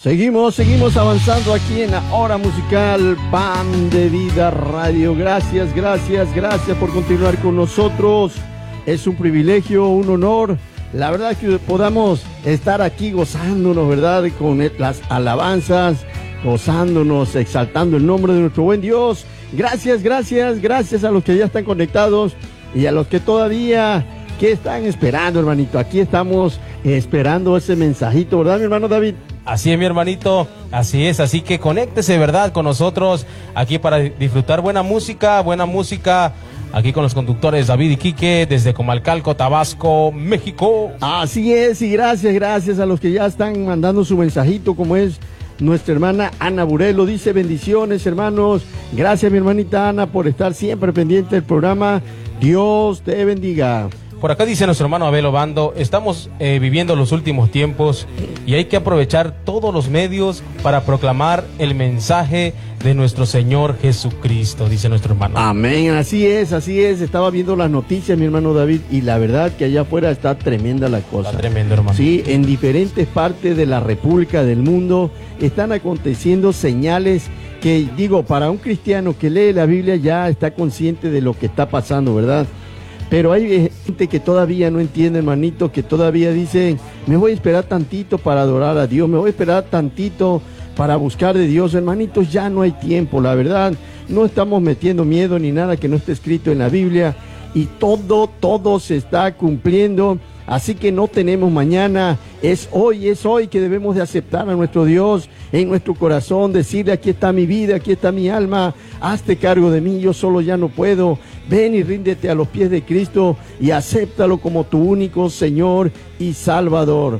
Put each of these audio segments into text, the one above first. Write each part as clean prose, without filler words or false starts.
Seguimos avanzando aquí en la hora musical Pan de Vida Radio. Gracias por continuar con nosotros. Es un privilegio, un honor, la verdad, que podamos estar aquí gozándonos, ¿verdad? Con las alabanzas, gozándonos, exaltando el nombre de nuestro buen Dios. Gracias a los que ya están conectados y a los que todavía, ¿qué están esperando, hermanito? Aquí estamos esperando ese mensajito, ¿verdad, mi hermano David? Así es, mi hermanito, así es, así que conéctese, ¿verdad?, con nosotros aquí para disfrutar buena música, aquí con los conductores David y Quique desde Comalcalco, Tabasco, México. Así es, y gracias a los que ya están mandando su mensajito, como es nuestra hermana Ana Burelo. Dice: bendiciones, hermanos. Gracias, mi hermanita Ana, por estar siempre pendiente del programa. Dios te bendiga. Por acá dice nuestro hermano Abel Obando: estamos viviendo los últimos tiempos y hay que aprovechar todos los medios para proclamar el mensaje de nuestro Señor Jesucristo, dice nuestro hermano. Amén, así es. Estaba viendo las noticias, mi hermano David, y la verdad que allá afuera está tremenda la cosa. Está tremendo, hermano. Sí, en diferentes partes de la República, del mundo, están aconteciendo señales que, digo, para un cristiano que lee la Biblia ya está consciente de lo que está pasando, ¿verdad? Pero hay gente que todavía no entiende, hermanito, que todavía dice: me voy a esperar tantito para adorar a Dios, me voy a esperar tantito para buscar de Dios. Hermanitos, ya no hay tiempo, la verdad. No estamos metiendo miedo ni nada que no esté escrito en la Biblia, y todo se está cumpliendo. Así que no tenemos mañana, es hoy que debemos de aceptar a nuestro Dios en nuestro corazón, decirle: aquí está mi vida, aquí está mi alma, hazte cargo de mí, yo solo ya no puedo. Ven y ríndete a los pies de Cristo y acéptalo como tu único Señor y Salvador.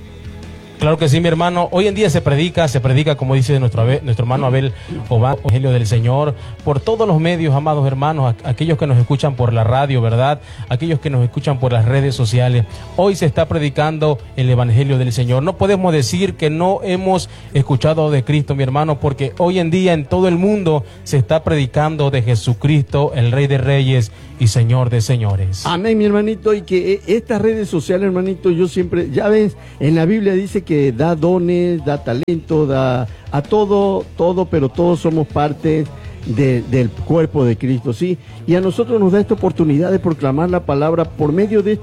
Claro que sí, mi hermano. Hoy en día se predica, como dice nuestro hermano Abel Obando, el Evangelio del Señor, por todos los medios, amados hermanos, aquellos que nos escuchan por la radio, ¿verdad? Aquellos que nos escuchan por las redes sociales. Hoy se está predicando el Evangelio del Señor. No podemos decir que no hemos escuchado de Cristo, mi hermano, porque hoy en día en todo el mundo se está predicando de Jesucristo, el Rey de Reyes y Señor de Señores. Amén, mi hermanito. Y que estas redes sociales, hermanito, yo siempre, ya ves, en la Biblia dice que da dones, da talento, da a todo, pero todos somos parte del cuerpo de Cristo, ¿sí? Y a nosotros nos da esta oportunidad de proclamar la palabra por medio de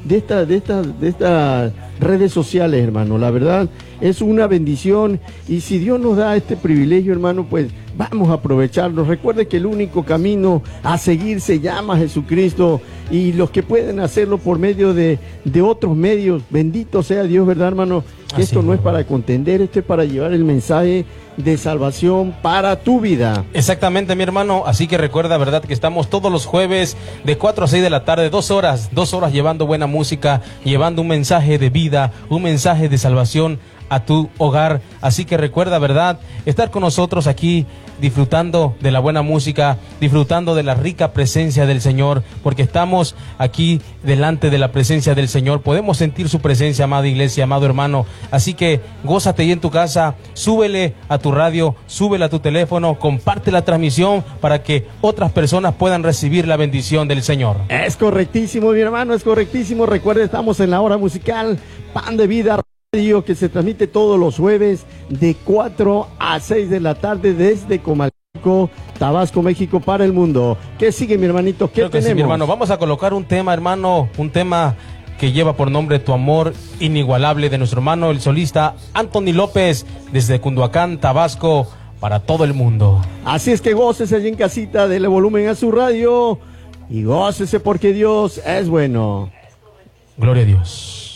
estas redes sociales, hermano. La verdad es una bendición, y si Dios nos da este privilegio, hermano, pues vamos a aprovecharlo. Recuerde que el único camino a seguir se llama Jesucristo, y los que pueden hacerlo por medio de otros medios, bendito sea Dios, ¿verdad, hermano? Que esto no es para contender, esto es para llevar el mensaje de salvación para tu vida. Exactamente, mi hermano. Así que recuerda, ¿verdad?, que estamos todos los jueves de 4 a 6 de la tarde, 2 horas llevando buena música, llevando un mensaje de vida, un mensaje de salvación a tu hogar. Así que recuerda, ¿verdad?, estar con nosotros aquí disfrutando de la buena música, disfrutando de la rica presencia del Señor, porque estamos aquí delante de la presencia del Señor. Podemos sentir su presencia, amada iglesia, amado hermano. Así que gózate ahí en tu casa, súbele a tu radio, súbele a tu teléfono, comparte la transmisión para que otras personas puedan recibir la bendición del Señor. Es correctísimo, mi hermano, es correctísimo. Recuerde, estamos en la hora musical Pan de Vida Radio, que se transmite todos los jueves de 4 a 6 de la tarde desde Comalcalco, Tabasco, México, para el mundo. ¿Qué sigue, mi hermanito? ¿Qué tenemos? Sí, mi hermano, vamos a colocar un tema, hermano, un tema que lleva por nombre Tu Amor Inigualable, de nuestro hermano el solista Anthony López, desde Cunduacán, Tabasco, para todo el mundo. Así es que gócese allí en casita, dele volumen a su radio y gócese, porque Dios es bueno. Gloria a Dios.